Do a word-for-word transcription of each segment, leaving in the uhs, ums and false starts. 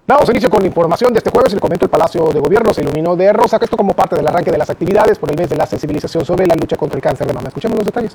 Damos inicio con la información de este jueves. El comento, el Palacio de Gobierno se iluminó de rosa, esto como parte del arranque de las actividades por el mes de la sensibilización sobre la lucha contra el cáncer de mama. Escuchemos los detalles.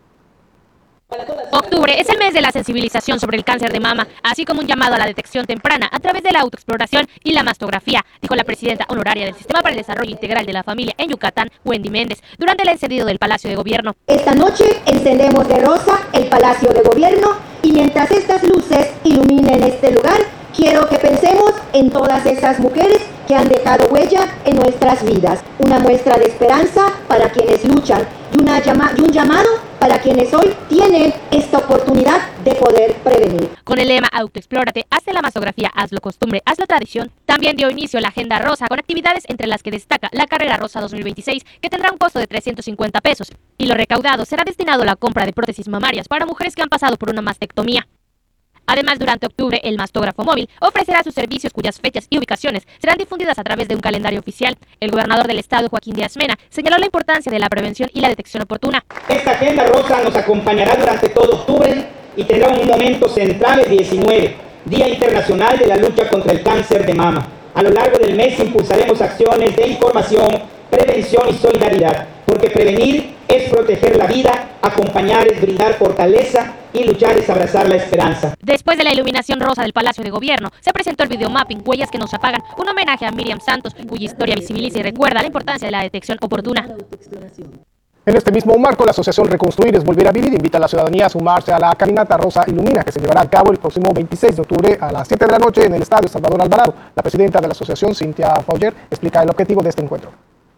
Octubre es el mes de la sensibilización sobre el cáncer de mama, así como un llamado a la detección temprana a través de la autoexploración y la mastografía, dijo la presidenta honoraria del Sistema para el Desarrollo Integral de la Familia en Yucatán, Wendy Méndez, durante el encendido del Palacio de Gobierno. Esta noche encendemos de rosa el Palacio de Gobierno y mientras estas luces iluminen este lugar, quiero que pensemos en todas esas mujeres que han dejado huella en nuestras vidas. Una muestra de esperanza para quienes luchan y, una llama y un llamado para quienes hoy tienen esta oportunidad de poder prevenir. Con el lema Autoexplórate, hazte la mastografía, hazlo costumbre, hazlo tradición, también dio inicio la Agenda Rosa con actividades entre las que destaca la Carrera Rosa dos mil veintiséis, que tendrá un costo de trescientos cincuenta pesos, y lo recaudado será destinado a la compra de prótesis mamarias para mujeres que han pasado por una mastectomía. Además, durante octubre, el mastógrafo móvil ofrecerá sus servicios cuyas fechas y ubicaciones serán difundidas a través de un calendario oficial. El gobernador del estado, Joaquín Díaz Mena, señaló la importancia de la prevención y la detección oportuna. Esta Agenda Rosa nos acompañará durante todo octubre y tendrá un momento central el diecinueve, Día Internacional de la Lucha contra el Cáncer de Mama. A lo largo del mes impulsaremos acciones de información, prevención y solidaridad, porque prevenir es proteger la vida, acompañar es brindar fortaleza y luchar es abrazar la esperanza. Después de la iluminación rosa del Palacio de Gobierno, se presentó el videomapping Huellas que nos apagan, un homenaje a Miriam Santos, cuya historia visibiliza y recuerda la importancia de la detección oportuna. En este mismo marco, la Asociación Reconstruir es Volver a Vivir invita a la ciudadanía a sumarse a la Caminata Rosa Ilumina, que se llevará a cabo el próximo veintiséis de octubre a las siete de la noche en el Estadio Salvador Alvarado. La presidenta de la asociación, Cintia Fauger, explica el objetivo de este encuentro.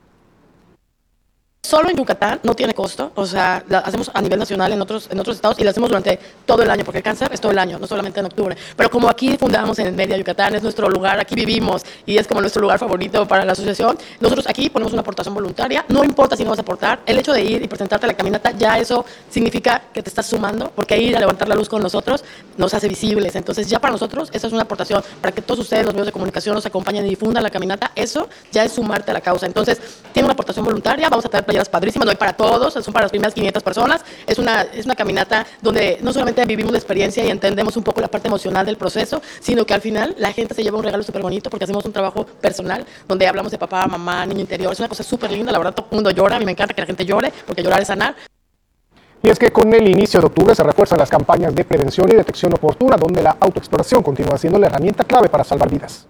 Solo en Yucatán no tiene costo, o sea, la hacemos a nivel nacional en otros, en otros estados y la hacemos durante todo el año, porque el cáncer es todo el año, no solamente en octubre. Pero como aquí fundamos en Media Yucatán, es nuestro lugar, aquí vivimos y es como nuestro lugar favorito para la asociación, nosotros aquí ponemos una aportación voluntaria, no importa si no vas a aportar, el hecho de ir y presentarte a la caminata, ya eso significa que te estás sumando, porque ir a levantar la luz con nosotros nos hace visibles. Entonces ya para nosotros eso es una aportación, para que todos ustedes, los medios de comunicación, nos acompañen y difundan la caminata, eso ya es sumarte a la causa. Entonces tiene una aportación voluntaria, vamos a tener playeras padrísimas, no hay para todos, son para las primeras quinientas personas, es una, es una caminata donde no solamente vivimos la experiencia y entendemos un poco la parte emocional del proceso, sino que al final la gente se lleva un regalo súper bonito porque hacemos un trabajo personal donde hablamos de papá, mamá, niño interior, es una cosa súper linda, la verdad todo el mundo llora, a mí me encanta que la gente llore porque llorar es sanar. Y es que con el inicio de octubre se refuerzan las campañas de prevención y detección oportuna, donde la autoexploración continúa siendo la herramienta clave para salvar vidas.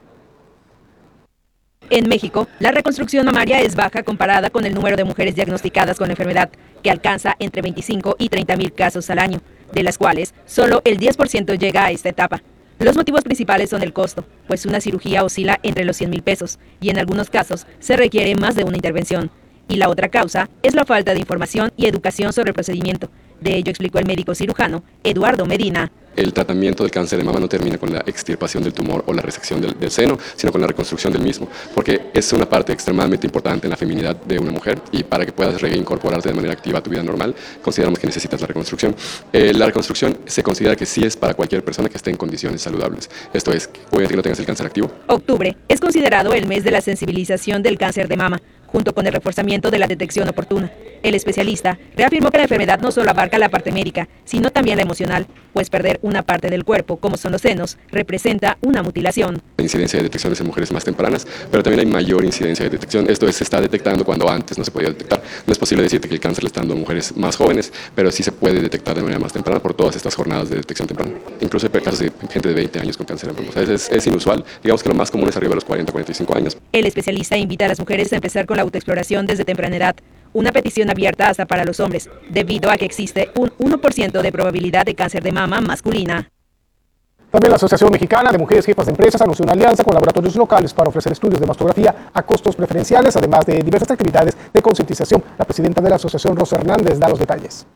En México, la reconstrucción mamaria es baja comparada con el número de mujeres diagnosticadas con la enfermedad, que alcanza entre veinticinco y treinta mil casos al año, de las cuales solo el diez por ciento llega a esta etapa. Los motivos principales son el costo, pues una cirugía oscila entre los cien mil pesos y en algunos casos se requiere más de una intervención. Y la otra causa es la falta de información y educación sobre el procedimiento. De ello explicó el médico cirujano Eduardo Medina. El tratamiento del cáncer de mama no termina con la extirpación del tumor o la resección del, del seno, sino con la reconstrucción del mismo, porque es una parte extremadamente importante en la feminidad de una mujer y para que puedas reincorporarte de manera activa a tu vida normal, consideramos que necesitas la reconstrucción. Eh, la reconstrucción se considera que sí es para cualquier persona que esté en condiciones saludables. Esto es, obviamente que no tengas el cáncer activo. Octubre es considerado el mes de la sensibilización del cáncer de mama, junto con el reforzamiento de la detección oportuna. El especialista reafirmó que la enfermedad no solo abarca la parte médica, sino también la emocional, pues perder una parte del cuerpo, como son los senos, representa una mutilación. La incidencia de detecciones en mujeres más tempranas, pero también hay mayor incidencia de detección. Esto es, se está detectando cuando antes no se podía detectar. No es posible decirte que el cáncer le está dando a mujeres más jóvenes, pero sí se puede detectar de manera más temprana por todas estas jornadas de detección temprana. Incluso hay casos de gente de veinte años con cáncer de mama. O sea, es, es inusual. Digamos que lo más común es arriba de los cuarenta, cuarenta y cinco años. El especialista invita a las mujeres a empezar con la autoexploración desde temprana edad, una petición abierta hasta para los hombres, debido a que existe un uno por ciento de probabilidad de cáncer de mama masculina. También la Asociación Mexicana de Mujeres Jefas de Empresas anunció una alianza con laboratorios locales para ofrecer estudios de mastografía a costos preferenciales, además de diversas actividades de concientización. La presidenta de la asociación, Rosa Hernández, da los detalles.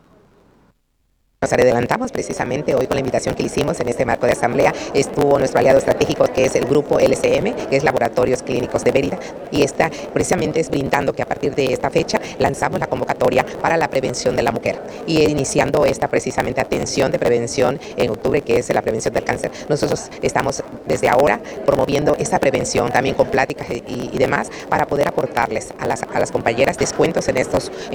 Nos adelantamos precisamente hoy con la invitación que hicimos en este marco de asamblea. Estuvo nuestro aliado estratégico, que es el grupo L C M, que es Laboratorios Clínicos de Mérida, y está precisamente es brindando que a partir de esta fecha lanzamos la convocatoria para la prevención de la mujer y iniciando esta precisamente atención de prevención en octubre, que es la prevención del cáncer. Nosotros estamos desde ahora promoviendo esta prevención también con pláticas y, y demás para poder aportarles a las, a las compañeras descuentos en estos